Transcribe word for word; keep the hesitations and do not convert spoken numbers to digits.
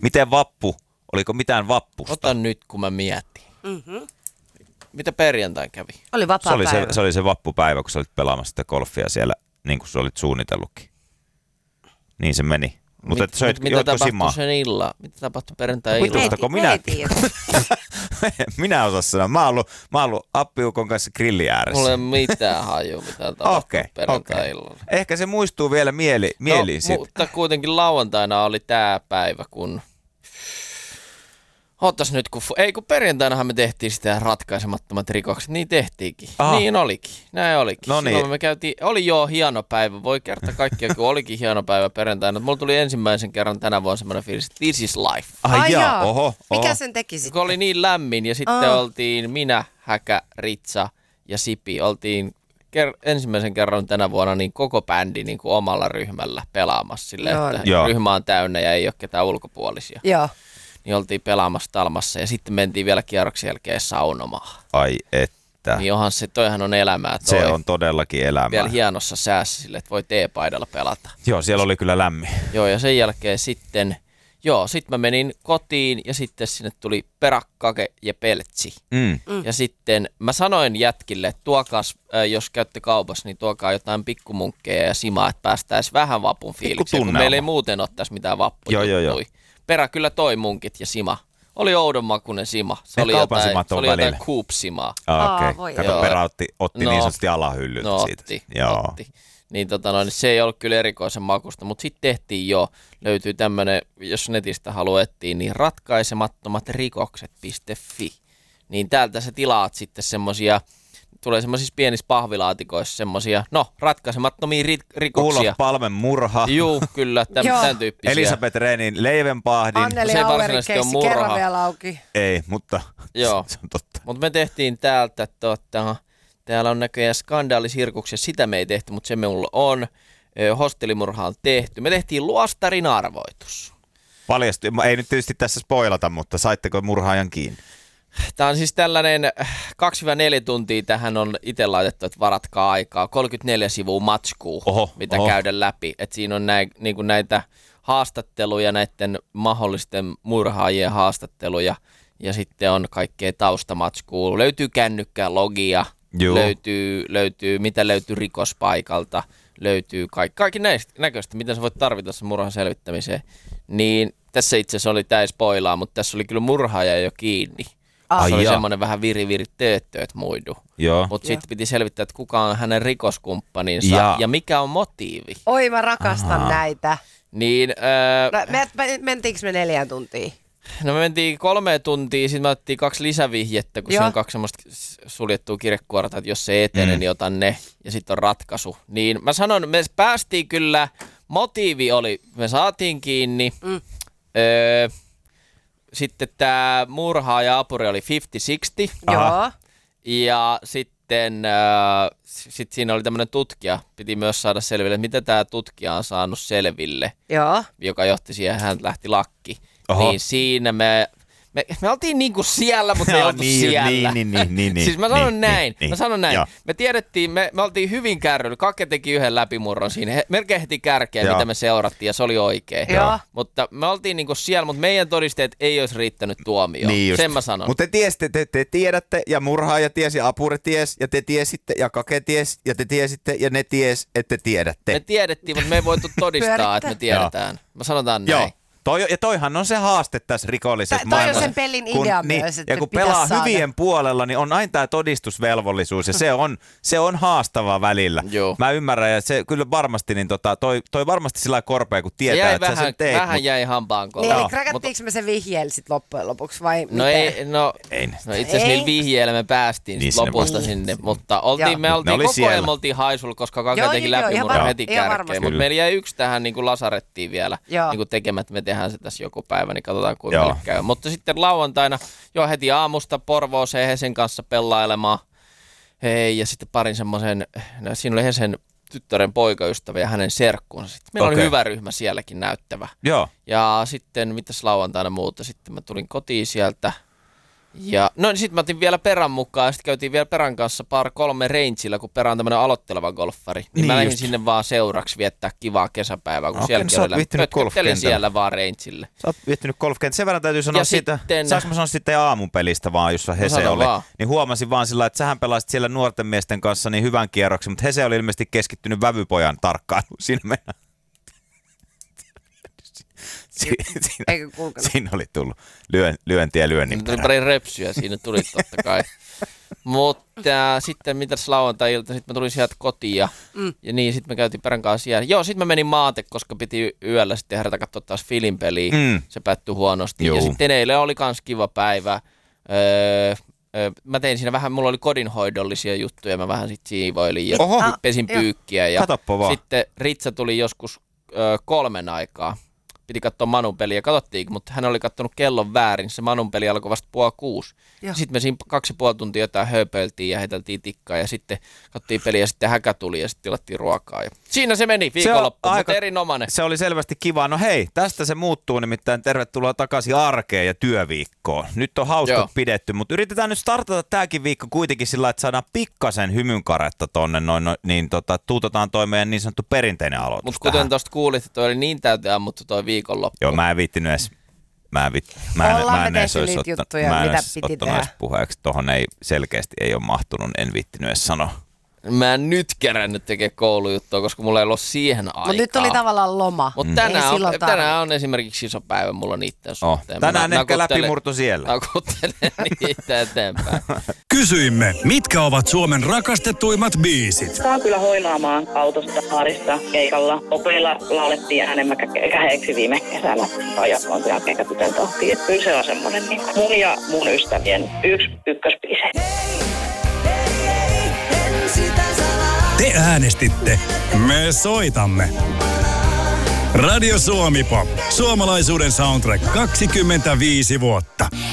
Miten vappu? Oliko mitään vappusta? Ota nyt, kun mä mietin. Mm-hmm. Mitä perjantai kävi? Oli vapaa se oli päivä. se, se oli se vappupäivä, kun sä olit pelaamassa sitä golfia siellä, niin kuin sä olit suunnitellutkin. Niin se meni. Mutta Mit, söit, mitä tapahtui simaa? sen illalla? Mitä tapahtui perjantai-illalla? Vitustako minä? Minä osaan sanoa. Mä oon ollut, mä oon ollut appiukon kanssa grilli ääressä. Mulla ei ole mitään hajua, mitä tapahtui okay, perjantai-illalla. Okay. Ehkä se muistuu vielä mieli, mieliin no, sitten. Mutta kuitenkin lauantaina oli tää päivä, kun... Otas nyt, kun... Ei, kun perjantainahan me tehtiin sitä ratkaisemattomat rikokset. Niin tehtiinkin. Aha. Niin olikin. Näin olikin. No niin. Me käytiin... Oli joo hieno päivä. Voi kerta kaikkia, kun olikin hieno päivä perjantaina. Mulla tuli ensimmäisen kerran tänä vuonna semmoinen fiilis, että this is life. Ai, Ai jaa, oho, oho. Mikä sen teki sitten? Kun oli niin lämmin ja sitten Aa. oltiin minä, Häkä, Ritsa ja Sipi. Oltiin ker- ensimmäisen kerran tänä vuonna niin koko bändi niin kuin omalla ryhmällä pelaamassa. Silleen, Joo. että Joo. ryhmä on täynnä ja ei ole ketään ulkopuolisia. Joo. Niin oltiin pelaamassa Talmassa ja sitten mentiin vielä kierroksen jälkeen saunomaan. Ai että. Niin onhan se, toihan on elämää toi. Se on todellakin elämää. Vielä hienossa säässä sille, että voi teepaidalla pelata. Joo, siellä oli kyllä lämmin. Joo, ja sen jälkeen sitten, joo, sitten mä menin kotiin ja sitten sinne tuli perakkake ja peltsi. Mm. Ja sitten mä sanoin jätkille, että tuokaas, äh, jos käytte kaupassa, niin tuokaa jotain pikkumunkkeja ja simaa, että päästäisiin vähän vapun fiilikseen, kun meillä ei muuten ole tässä mitään vappujuttuja. Perä kyllä toi munkit ja sima. Oli oudonmakuinen sima. Se Ne oli jotain, se oli välillä. jotain Coop-simaa. Ah, okei. Aa, Okay. voi Kato, joo. Perä otti, otti No. niin sanotusti alahyllyltä No siitä. otti, Joo. otti. Niin, tota noin, se ei ollut kyllä erikoisen makusta, mutta sitten tehtiin jo, löytyy tämmöinen, jos netistä haluaa etsiä, niin ratkaisemattomat rikokset piste fi. Niin täältä sä tilaat sitten semmosia, tulee semmoisissa pienissä pahvilaatikoissa semmosia, no, ratkaisemattomia ri- rikoksia. Olof Palmen murha. Juu, kyllä, tämän, Joo. tämän tyyppisiä. Elisabeth Rehnin leivenpahdin. Anneli Se ei Auerin varsinaisesti ole keissi murha. kerran vielä auki. Ei, mutta Joo. se on totta. Mutta me tehtiin täältä, tota, täällä on näköjään skandaalisirkuksia, sitä me ei tehty, mutta se meillä on. Ö, Hostelimurha on tehty. Me tehtiin luostarin arvoitus. Paljastui. Ei nyt tietysti tässä spoilata, mutta saitteko murhaajan kiinni? Tämä on siis tällainen kaksi neljä tuntia tähän on itse laitettu, että varatkaa aikaa. kolmekymmentäneljä sivua matskuu, Oho, mitä oho. käydään läpi. Et siinä on näin, niin kuin näitä haastatteluja, näiden mahdollisten murhaajien haastatteluja. Ja sitten on kaikkea taustamatskua. Löytyy kännykkää, logia, Joo. löytyy, löytyy, mitä löytyy rikospaikalta. Löytyy kaikki, kaikki näistä näköistä, mitä sä voit tarvita sen murhan selvittämiseen. Niin tässä itse asiassa oli, tää ei spoilaa, mutta tässä oli kyllä murhaaja jo kiinni. Ah. Se oli Ai jaa. semmoinen vähän viri-viri tööttööt muidu. Joo. Mutta Joo. sitten piti selvittää, että kuka on hänen rikoskumppaninsa Ja. ja mikä on motiivi. Oi, mä rakastan Ahaa. näitä. Niin, öö, No, me, me, mentiinkö me neljään tuntiin? no me mentiin kolme tuntia, sitten me otettiin kaksi lisävihjettä, kun Joo. se on kaksi semmoista suljettua kirjekuorta, että jos se ei etene, Mm. niin otan ne, ja sitten on ratkaisu. Niin mä sanon, me päästiin kyllä, motiivi oli, me saatiin kiinni, Mm. öö, sitten tämä murhaaja apuri oli viisikymmentä kuusikymmentä, Joo. ja sitten äh, sit siinä oli tämmöinen tutkija, piti myös saada selville, että mitä tämä tutkija on saanut selville, Joo. joka johti siihen, hän lähti lakki. Oho. Niin siinä me, me, me oltiin niinku siellä, mutta me ei Joo, oltu niin, siellä. niin, niin, niin, niin, siis mä sanon niin, näin, niin, mä sanon näin. joo. Me tiedettiin, me, me oltiin hyvin kärryillä. Kakke teki yhden läpimurron siinä, he, melkein heti kärkeen, Joo. mitä me seurattiin, ja se oli oikein. Joo. Mutta me oltiin niinku siellä, mutta meidän todisteet ei olisi riittänyt tuomioon. Niin just. Sen mä sanon. Mutta te tiesitte, te, te tiedätte, ja murhaaja tiesi, ja apuri ties, ja te tiesitte, ja kake ties, ja te tiesitte, ja ne ties, että te tiedätte. Me tiedettiin, mutta me ei voitu todistaa, Pyörittää. että me tiedetään. Mä sanotaan näin. Joo. Toi, ja toihan on se haaste tässä rikollisessa Toi- toi on maailmassa. sen pelin Kun- idea niin, myös, että ja kun pitäisi pelaa saada. hyvien puolella, niin on aina tämä todistusvelvollisuus, ja se on, se on haastava välillä. Joo. Mä ymmärrän, ja se kyllä varmasti, niin tota, toi, toi varmasti sillä lailla korpea, kun Se tietää, jäi että sä vähän, sen teet. vähän mut- jäi hampaan Niin, kolla. eli Joo, krakattiinko me se vihjeellä sit loppujen lopuksi vai No mitä? ei, no, Ei. no itse asiassa Ei. niillä vihjeillä me päästiin Niin sit sinne lopulta vasta- sinne, mutta oltiin, Joo. me Ne oltiin oli koko siellä. ajan me oltiin haisulla, koska Kaka Joo, teki joo, joo, läpimurron ihan heti var- ihan kärkeen, varmasti. mutta Kyllä. meillä jäi yksi tähän niin kuin lasarettiin vielä Joo. niin kuin tekemättä, me tehdään se tässä joku päivä, niin katsotaan kuinka Joo. meille käy. Mutta sitten lauantaina jo heti aamusta Porvooseen Hesen kanssa pellailemaan. Hei, ja sitten parin semmoisen, no, siinä oli Hesen tyttären poikaystävä ja hänen serkkunsa. Sitten meillä Okei. oli hyvä ryhmä sielläkin näyttävä. Joo. Ja sitten, mitäs lauantaina muuta, sitten mä tulin kotiin sieltä. Ja no niin sit mä otin vielä Perän mukaan ja sit käytiin vielä Perän kanssa par kolme rangeillä, kun Perä on tämmönen aloitteleva golfari. Niin, niin mä lähdin sinne vaan seuraksi viettää kivaa kesäpäivää, kun Okei, no sä oot viihtynyt golfkentällä. siellä vaan rangeille. Sä oot viihtynyt golfkentällä. Sen verran täytyy sanoa Ja siitä, sitten- saanko mä sanoa sitten aamupelistä vaan, jossa Hese sano oli. vaan. Niin huomasin vaan sillä, että sähän pelasit siellä nuorten miesten kanssa niin hyvän kierroksen, mutta Hese oli ilmeisesti keskittynyt vävypojan tarkkailuun. Siinä mennään. Si- siinä, Eikö kulkenut? siinä oli tullut lyön, lyöntiä ja lyönnin Siinä tuli perään. pari repsyä, siinä tuli totta kai. Mutta sitten mitäs lauantai-ilta, sitten mä tulin sieltä kotiin ja, mm. ja niin, sitten me käytiin Perän kanssa siellä. Joo, sitten mä menin maate, koska piti yöllä sitten herätä katsoa taas Filin-peliä. Mm. Se päättyi huonosti. Juu. Ja sitten eilen oli kans kiva päivä. Öö, öö, mä tein siinä vähän, mulla oli kodinhoidollisia juttuja, mä vähän sit siivoilin ja Oho. pesin joo. pyykkiä. Ja Katoppa vaan. sitten Ritsa tuli joskus öö, kolmen aikaa. Piti katsoa Manun peliä, katsottiin, mutta hän oli katsonut kellon väärin. Se Manun peli alkoi vasta puoli kuusi. Joo. Sitten me siinä kaksi ja puoli tuntia jotain höpöiltiin ja heiteltiin tikkaa ja sitten katsottiin peliä ja sitten häkä tuli ja sitten tilattiin ruokaa. Ja siinä se meni viikonloppu, aika- mutta erinomainen. Se oli selvästi kiva. No hei, tästä se muuttuu, nimittäin tervetuloa takaisin arkeen ja työviikkoon. Nyt on hauskat Joo. pidetty, mutta yritetään nyt startata tämäkin viikko kuitenkin sillä, että saadaan pikkasen hymynkaretta tonne, noin, noin, niin tota, tuutetaan toi meidän niin sanottu perinteinen aloitus Mutta tähän. kuten tuosta kuulit, että toi oli niin täyteen ammuttu toi viikonloppu. Joo, mä en viittinyt edes, mä en, vit, mä en, Ollaan mä me en edes tehty olisi niitä ottanut, juttuja, mä en mitä edes piti ottanut tehdä. edes puheeksi. Tohon ei selkeästi ei ole mahtunut, en viittinyt edes sanoa. Mä en nyt kerännyt tekee koulujuttua, koska mulla ei ollut siihen aikaa. Mutta nyt oli tavallaan loma. Mutta Ei tänään, on, silloin tänään tarvitse. on esimerkiksi iso päivä mulla niitten Oh, suhteen. tänään Mä ehkä nakuttelen- läpimurto siellä. Nakuttelen niitä eteenpäin. Kysyimme, mitkä ovat Suomen rakastettuimmat biisit. Saa kyllä hoilaamaan autosta baarissa keikalla. Opeilla laulettiin enemmän käheeksi viime kesänä. Ajakon sen jälkeen käpyteltä tahtiin. Että kyllä se on semmoinen niin mun ja mun ystävien yksi ykkösbiisi. Te äänestitte, me soitamme. Radio Suomi Pop. Suomalaisuuden soundtrack kaksikymmentäviisi vuotta.